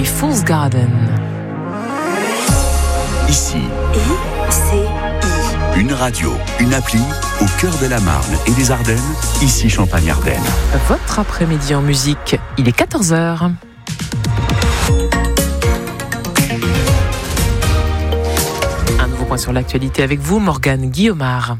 Country, Fool's Garden. Ici, ICI. une radio, une appli au cœur de la Marne et des Ardennes, ici Champagne-Ardenne. Votre après-midi en musique, il est 14h. Un nouveau point sur l'actualité avec vous, Morgane Guillaumard.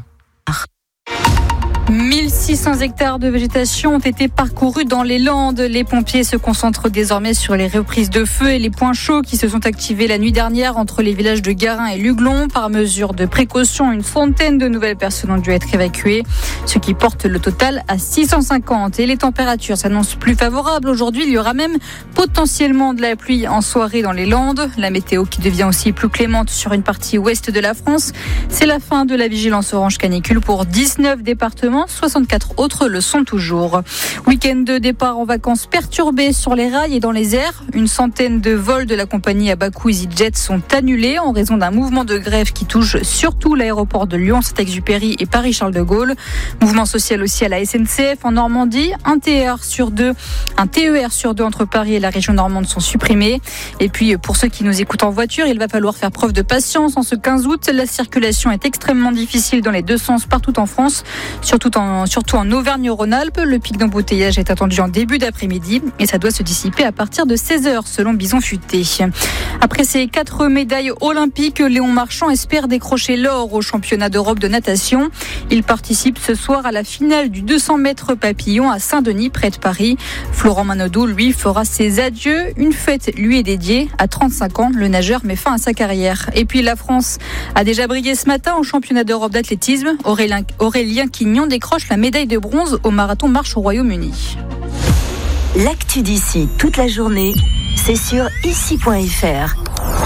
1600 hectares de végétation ont été parcourus dans les Landes. Les pompiers se concentrent désormais sur les reprises de feu et les points chauds qui se sont activés la nuit dernière entre les villages de Garin et Luglon. Par mesure de précaution, une centaine de nouvelles personnes ont dû être évacuées, ce qui porte le total à 650. Et les températures s'annoncent plus favorables. Aujourd'hui, il y aura même potentiellement de la pluie en soirée dans les Landes. La météo qui devient aussi plus clémente sur une partie ouest de la France. C'est la fin de la vigilance orange canicule pour 19 départements. 64 autres le sont toujours. Week-end de départ en vacances perturbé sur les rails et dans les airs. Une centaine de vols de la compagnie à bas coût EasyJet sont annulés en raison d'un mouvement de grève qui touche surtout l'aéroport de Lyon, Saint-Exupéry et Paris-Charles de Gaulle. Mouvement social aussi à la SNCF en Normandie. Un TER sur deux entre Paris et la région normande sont supprimés. Et puis pour ceux qui nous écoutent en voiture, il va falloir faire preuve de patience. En ce 15 août, la circulation est extrêmement difficile dans les deux sens partout en France, surtout en Auvergne-Rhône-Alpes. Le pic d'embouteillage est attendu en début d'après-midi et ça doit se dissiper à partir de 16h selon Bison Futé. Après ses 4 médailles olympiques, Léon Marchand espère décrocher l'or au championnat d'Europe de natation. Il participe ce soir à la finale du 200 mètres papillon à Saint-Denis près de Paris. Florent Manodou, lui, fera ses adieux. Une fête lui est dédiée. À 35 ans, le nageur met fin à sa carrière. Et puis la France a déjà brillé ce matin au championnat d'Europe d'athlétisme. Aurélien Quignon décroche la médaille de bronze au marathon marche au Royaume-Uni. L'actu d'ici toute la journée, c'est sur ici.fr.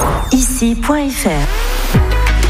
Ici.fr.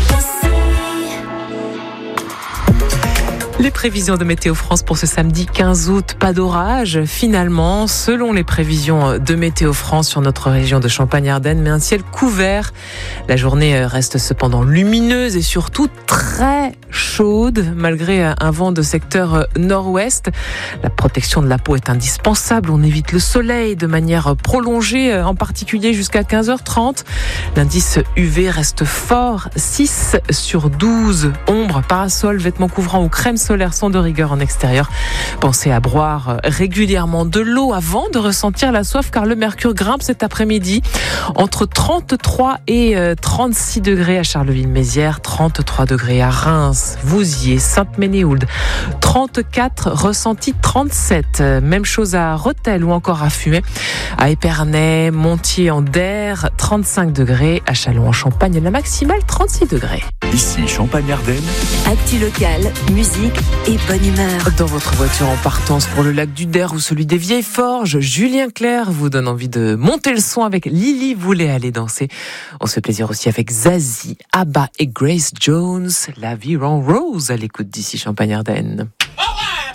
Les prévisions de Météo France pour ce samedi 15 août, pas d'orage finalement, selon les prévisions de Météo France sur notre région de Champagne-Ardenne, mais un ciel couvert. La journée reste cependant lumineuse et surtout très chaude, malgré un vent de secteur nord-ouest. La protection de la peau est indispensable, on évite le soleil de manière prolongée, en particulier jusqu'à 15h30. L'indice UV reste fort, 6 sur 12. Ombre, parasol, vêtements couvrants ou crème solaire sont de rigueur en extérieur. Pensez à boire régulièrement de l'eau avant de ressentir la soif car le mercure grimpe cet après-midi entre 33 et 36 degrés à Charleville-Mézières, 33 degrés à Reims, Vouziers, Sainte-Ménéhould, 34 ressentis 37. Même chose à Rethel ou encore à Fumay, à Épernay, Montier-en-Der, 35 degrés, à Châlons-en-Champagne, la maximale 36 degrés. Ici Champagne-Ardenne. Actu locale, musique et bonne humeur. Dans votre voiture en partance pour le lac du Der ou celui des Vieilles Forges, Julien Clerc vous donne envie de monter le son avec Lily voulait aller danser. On se fait plaisir aussi avec Zazie, Abba et Grace Jones, La vie en rose à l'écoute d'ici Champagne-Ardenne.